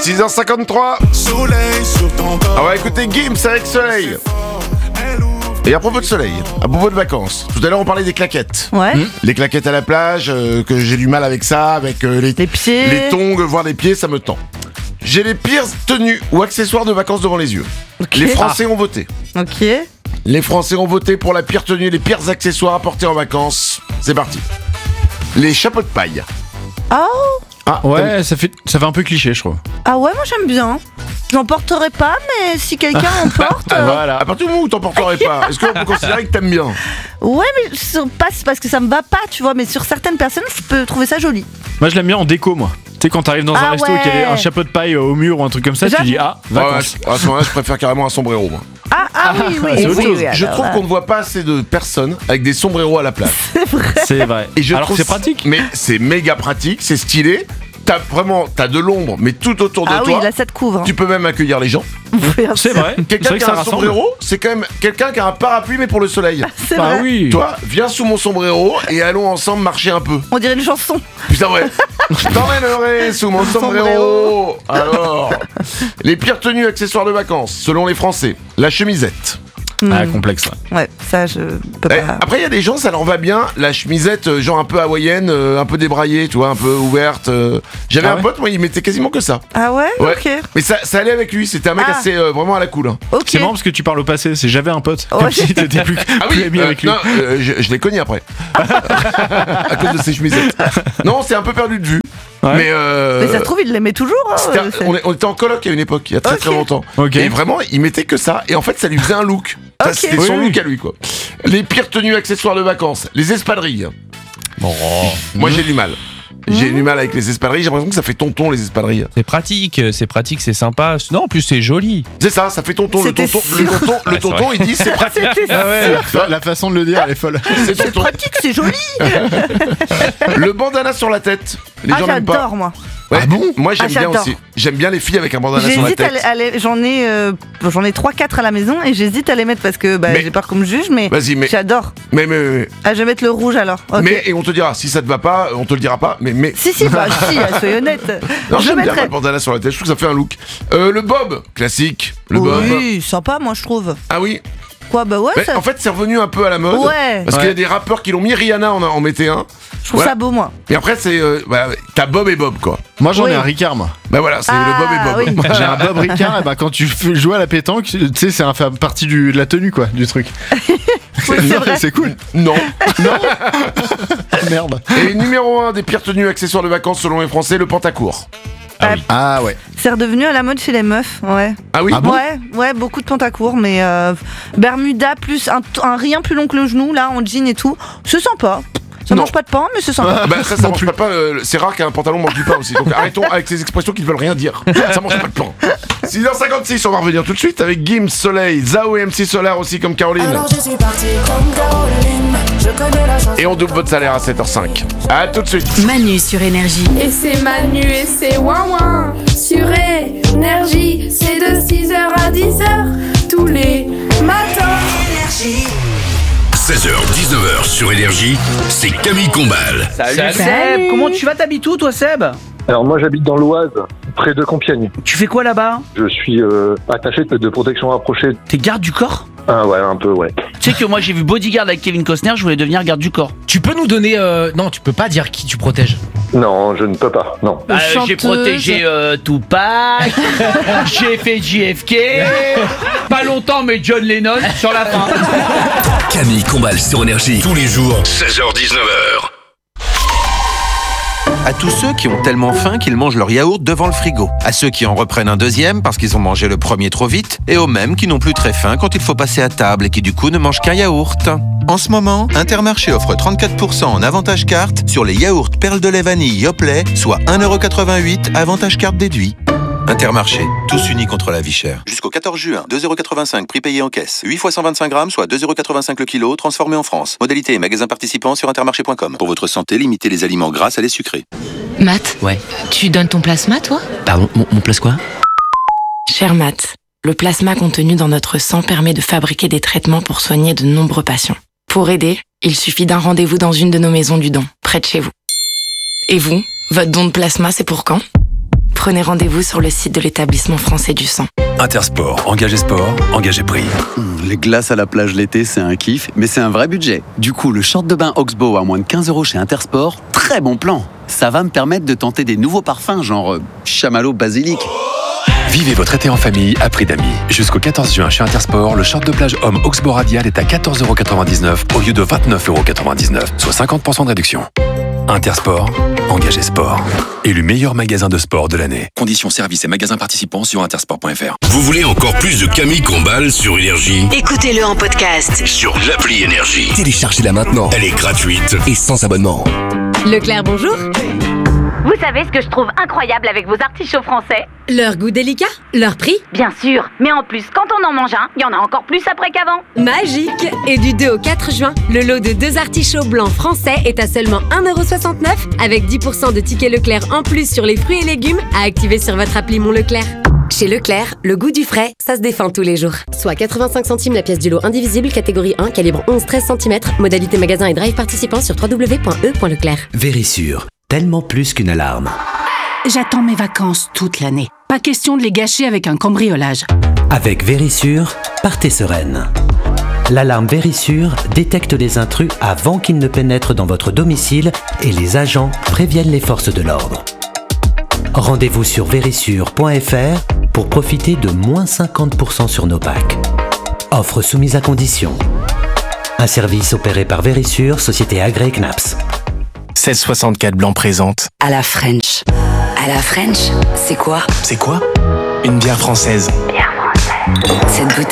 6h53. On va écouter Gims avec Soleil. Et à propos de soleil, à propos de vacances, tout à l'heure on parlait des claquettes. Ouais. Les claquettes à la plage, que j'ai du mal avec ça, avec les pieds. Les tongs, voire les pieds, ça me tend. J'ai les pires tenues ou accessoires de vacances devant les yeux. Okay. Les Français ont voté. Ok. Les Français ont voté pour la pire tenue, les pires accessoires à porter en vacances. C'est parti. Les chapeaux de paille. Oh. Ah ouais, ça fait un peu cliché, je trouve. Ah ouais, moi j'aime bien. J'en porterai pas, mais si quelqu'un en porte... Voilà. À partir du moment où t'en porterais pas, est-ce qu'on peut considérer que t'aimes bien ? Ouais, mais pas parce que ça me va pas, tu vois, mais sur certaines personnes, je peux trouver ça joli. Moi je l'aime bien en déco, moi. Tu sais, quand t'arrives dans un resto et qu'il y a un chapeau de paille au mur ou un truc comme ça, tu dis vacances. À ce moment-là, je préfère carrément un sombrero, moi. Oui. Je trouve qu'on ne voit pas assez de personnes avec des sombreros à la plage. C'est vrai. Et je alors trouve c'est pratique. Mais c'est méga pratique, c'est stylé. T'as de l'ombre, mais tout autour de toi. Ah oui, là ça te couvre. Tu peux même accueillir les gens. C'est vrai. Quelqu'un qui a un sombrero, c'est quand même quelqu'un qui a un parapluie, mais pour le soleil. C'est vrai. Oui. Toi, viens sous mon sombrero et allons ensemble marcher un peu. On dirait une chanson. Putain, ouais. Je t'emmènerai sous mon sombrero. Alors, les pires tenues accessoires de vacances, selon les Français. La chemisette. Ah, complexe, là. Ouais, ça je peux pas. Après, il y a des gens, ça leur va bien, la chemisette, genre un peu hawaïenne, un peu débraillée, tu vois, un peu ouverte. J'avais un pote, moi, il mettait quasiment que ça. Ah ouais, ok. Mais ça allait avec lui, c'était un mec assez vraiment à la cool. Hein. Ok. C'est marrant parce que tu parles au passé, c'est j'avais un pote. Comme si t'étais plus ami avec lui. Non, je l'ai cogné après. À cause de ses chemisettes. Non, c'est un peu perdu de vue. Ouais. Mais ça se trouve, il l'aimait toujours. Hein, on était en coloc à une époque, il y a très longtemps. Okay. Et vraiment, il mettait que ça. Et en fait, ça lui faisait un look. Ça, c'était son look à lui, quoi. Les pires tenues accessoires de vacances, les espadrilles. Moi, j'ai du mal. J'ai du mal avec les espadrilles, j'ai l'impression que ça fait tonton les espadrilles. C'est pratique, c'est sympa. Non, en plus c'est joli. C'est ça fait tonton. Le tonton, il dit c'est pratique. La façon de le dire, elle est folle. C'est pratique, c'est joli. Le bandana sur la tête. Les gens n'aiment pas. J'adore moi. Ouais, ah bon, moi j'aime bien aussi. J'aime bien les filles avec un bandana sur la tête. J'en ai 3-4 à la maison et j'hésite à les mettre parce que j'ai peur qu'on me juge, mais j'adore. Mais. Ah, je vais mettre le rouge alors. Okay. Mais et on te dira, si ça te va pas, on te le dira pas. Mais. Si, soyez honnête. Non, j'aime bien le bandana sur la tête, je trouve que ça fait un look. Le bob, classique. Bob. Oui, sympa, moi je trouve. Ah oui. Quoi, bah ouais. En fait, c'est revenu un peu à la mode. Ouais. Parce qu'il y a des rappeurs qui l'ont mis. Rihanna en mettait un. Je trouve ça beau, moi. Et après, c'est. T'as Bob et Bob, quoi. Moi, j'en ai un Ricard, moi. Bah voilà, c'est le Bob et Bob. Oui. J'ai un Bob Ricard, et quand tu joues à la pétanque, tu sais, c'est un fait partie de la tenue, quoi, du truc. C'est cool. Non. Merde. Et numéro 1 des pires tenues accessoires de vacances selon les Français, le pantacourt. Ah ouais. C'est redevenu à la mode chez les meufs, ouais. Ah oui. Ouais, beaucoup de pantacourts, mais Bermuda plus un rien plus long que le genou, là, en jean et tout, c'est sympa. Ça mange pas de pain, mais c'est sympa. Ça mange pas de pain. C'est rare qu'un pantalon mange du pain aussi. Donc arrêtons avec ces expressions qui ne veulent rien dire. Ça mange pas de pain. 6h56, on va revenir tout de suite avec Gims, Soleil, Zao et MC Solar aussi comme Caroline. Alors je suis parti comme Caroline. Je connais la chanson. Et on double votre salaire à 7h05. À tout de suite. Manu sur Énergie. Et c'est Manu et c'est Ouin sur Énergie. C'est de 6h à 10h tous les matins. Énergie. 16h-19h sur Énergie, c'est Camille Combal. Salut Seb, comment tu vas, t'habites où toi Seb? Alors moi j'habite dans l'Oise, près de Compiègne. Tu fais quoi là-bas? Je suis attaché de protection rapprochée. T'es garde du corps? Ah ouais, un peu ouais. Tu sais que moi j'ai vu Bodyguard avec Kevin Costner, je voulais devenir garde du corps. Tu peux nous donner... Non, tu peux pas dire qui tu protèges. Non, je ne peux pas, non. J'ai protégé Tupac, j'ai fait JFK, pas longtemps mais John Lennon sur la fin. Camille Combal sur Énergie, tous les jours, 16h-19h. À tous ceux qui ont tellement faim qu'ils mangent leur yaourt devant le frigo. À ceux qui en reprennent un deuxième parce qu'ils ont mangé le premier trop vite. Et aux mêmes qui n'ont plus très faim quand il faut passer à table et qui du coup ne mangent qu'un yaourt. En ce moment, Intermarché offre 34% en avantage carte sur les yaourts perles de lait vanille Yoplait, soit 1,88€ avantage carte déduit. Intermarché, tous unis contre la vie chère. Jusqu'au 14 juin, 2,85€ prix payé en caisse. 8 fois 125 grammes, soit 2,85€ le kilo, transformé en France. Modalité et magasin participant sur intermarché.com. Pour votre santé, limitez les aliments gras à les sucrés. Matt, Ouais. tu donnes ton plasma, toi? Pardon, mon place quoi? Cher Matt, le plasma contenu dans notre sang permet de fabriquer des traitements pour soigner de nombreux patients. Pour aider, il suffit d'un rendez-vous dans une de nos maisons du don, près de chez vous. Et vous, votre don de plasma, c'est pour quand? Prenez rendez-vous sur le site de l'établissement français du sang. Intersport, engagé sport, engagé prix. Les glaces à la plage l'été, c'est un kiff, mais c'est un vrai budget. Du coup, le short de bain Oxbow à moins de 15 € chez Intersport, très bon plan. Ça va me permettre de tenter des nouveaux parfums, genre chamallow basilic. Vivez votre été en famille à prix d'amis. Jusqu'au 14 juin chez Intersport, le short de plage homme Oxbow Radial est à 14,99 € au lieu de 29,99 €, soit 50% de réduction. Intersport, engagé sport. Élu meilleur magasin de sport de l'année. Conditions, services et magasins participants sur intersport.fr. Vous voulez encore plus de Camille Combal sur Énergie ? Écoutez-le en podcast sur l'appli Énergie. Téléchargez-la maintenant. Elle est gratuite et sans abonnement. Leclerc, bonjour. Vous savez ce que je trouve incroyable avec vos artichauts français ? Leur goût délicat, leur prix ? Bien sûr, mais en plus, quand on en mange un, il y en a encore plus après qu'avant. Magique ! Et du 2 au 4 juin, le lot de 2 artichauts blancs français est à seulement 1,69 € avec 10% de tickets Leclerc en plus sur les fruits et légumes à activer sur votre appli Mon Leclerc. Chez Leclerc, le goût du frais, ça se défend tous les jours. Soit 85 centimes la pièce du lot indivisible, catégorie 1, calibre 11-13 cm, modalité magasin et drive participant sur www.e.leclerc. Vérissure, tellement plus qu'une alarme. J'attends mes vacances toute l'année. Pas question de les gâcher avec un cambriolage. Avec Vérissure, partez sereine. L'alarme Vérissure détecte les intrus avant qu'ils ne pénètrent dans votre domicile et les agents préviennent les forces de l'ordre. Rendez-vous sur vérissure.fr pour profiter de moins 50% sur nos packs. Offre soumise à condition. Un service opéré par Vérissure, société agréée CNAPS. 1664 Blanc présente. À la French. À la French, c'est quoi ? C'est quoi ? Une bière française. Cette bouteille